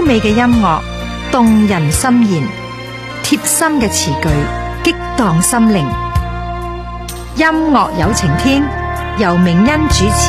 美嘅音樂，動人心弦，貼心嘅詞句，激盪心靈。音樂有晴天，由明恩主持。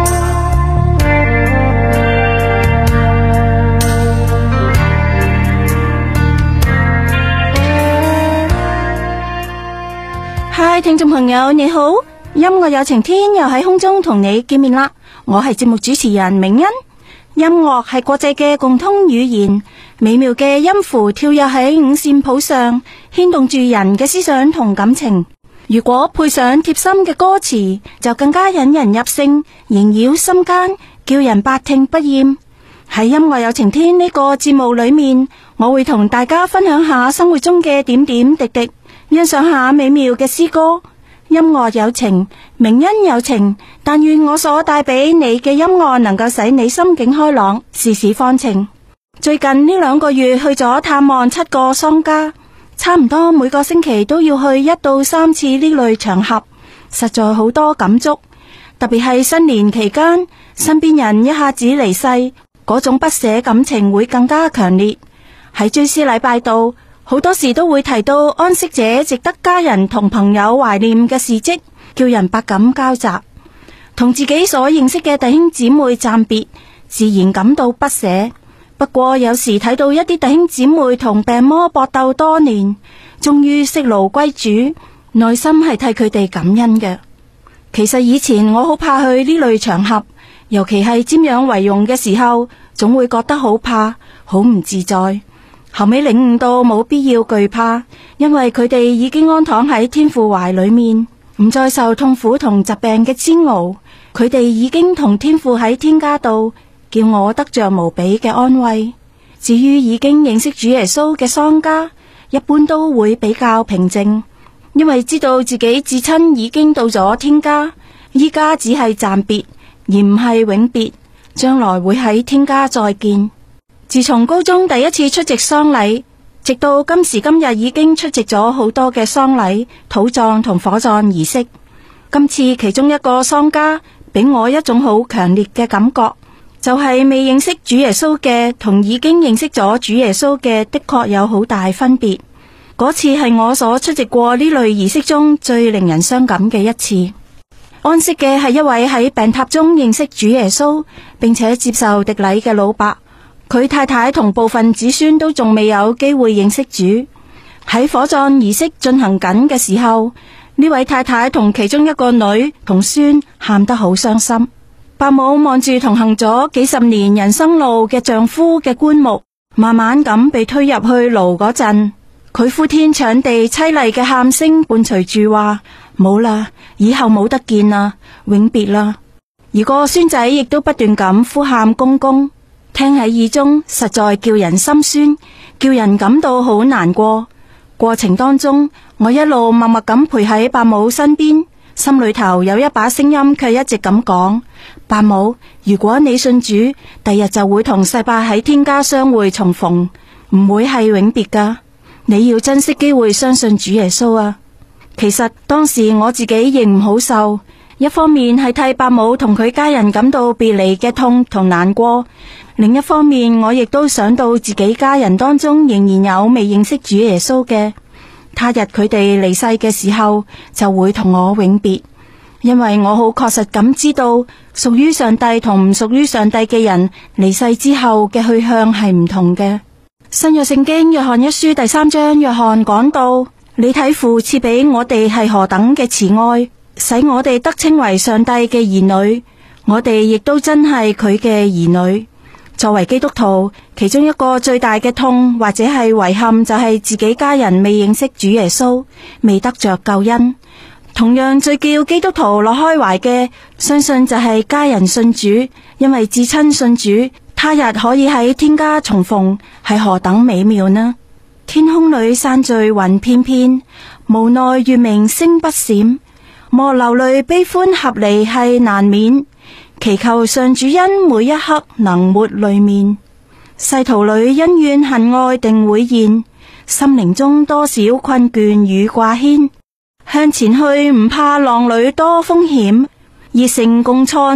嗨，聽眾朋友你好，音樂有晴天又喺空中同你見面啦。我係節目主持人明恩。音樂係國際嘅共通語言，美妙嘅音符跳躍喺五線譜上，牽動住人嘅思想同感情。如果配上貼心嘅歌詞，就更加引人入勝，縈繞心間，叫人百聽不厭。喺音樂有晴天呢個節目裏面，我會同大家分享下生活中嘅點點滴滴，欣賞下美妙嘅詩歌。音樂有情，明恩有情，但願我所帶俾你嘅音樂能夠使你心境開朗，事事放晴。最近呢2個月去咗探望7個喪家，差唔多每個星期都要去1到3次呢類場合，實在好多感觸。特別係新年期間，身邊人一下子離世，嗰種不捨感情會更加強烈。喺追思禮拜度，好多時都會提到安息者值得家人同朋友懷念嘅事蹟，叫人百感交集。同自己所認識嘅弟兄姊妹暫別，自然感到不捨。不過有時睇到一啲弟兄姊妹同病魔搏鬥多年，終於息怒歸主，內心係替佢哋感恩嘅。其實以前我好怕去呢類場合，尤其係瞻仰遺容嘅時候，總會覺得好怕，好唔自在。後尾領悟到冇必要懼怕，因為佢哋已經安躺喺天父懷裏面，唔再受痛苦同疾病嘅煎熬。佢哋已經同天父喺天家度，叫我得着無比嘅安慰。至於已經認識主耶穌嘅喪家，一般都會比較平靜，因為知道自己至親已經到咗天家，依家只係暫別，而唔係永別，將來會喺天家再見。自從高中第一次出席喪禮，直到今時今日已經出席咗好多嘅喪禮、土葬同火葬儀式。今次其中一個喪家俾我一種好強烈嘅感覺，就係未認識主耶穌嘅同已經認識咗主耶穌嘅的確有好大分別。嗰次係我所出席過呢類儀式中最令人傷感嘅一次。安息嘅係一位喺病榻中認識主耶穌並且接受滴禮嘅老伯。佢太太同部分子孫都仲未有機會認識主。喺火葬儀式進行緊嘅時候，呢位太太同其中一個女同孫喊得好傷心。伯母望住同行咗幾十年人生路嘅丈夫嘅棺木，慢慢咁被推入去爐嗰陣，佢呼天搶地淒厲嘅喊聲伴隨住話：冇啦，以後冇得見啦，永別啦。而個孫仔亦都不斷咁呼喊公公。聽喺耳中，實在叫人心酸，叫人感到好難過。過程當中，我一路默默咁陪喺伯母身邊，心裏頭有一把聲音卻一直咁講：伯母，如果你信主，第日就會同世伯喺天家相會重逢，唔會係永別噶。你要珍惜機會相信主耶穌啊！其實當時我自己亦唔好受，一方面係替伯母同佢家人感到別離嘅痛同難過，另一方面我亦都想到自己家人當中仍然有未認識主耶穌嘅，他日佢哋離世嘅時候就會同我永別。因為我好確實咁知道，屬於上帝同唔屬於上帝嘅人離世之後嘅去向係唔同嘅。新約聖經約翰一書第3章，約翰講到：你睇父賜俾我哋係何等嘅慈愛，使我哋得稱為上帝嘅兒女，我哋亦都真係佢嘅兒女。作為基督徒，其中一個最大嘅痛或者係遺憾，就係自己家人未認識主耶穌，未得着救恩。同樣最叫基督徒樂開懷嘅，相信就係家人信主，因為至親信主，他日可以喺天家重逢，係何等美妙呢？天空裏散聚雲片片，無奈月明星不閃，莫流淚悲歡合離係難免。祈求上主恩每一刻能抹淚面，世途裏恩怨恨愛定會現，心靈中多少困倦與掛牽，向前去唔怕浪裏多風險，熱誠共創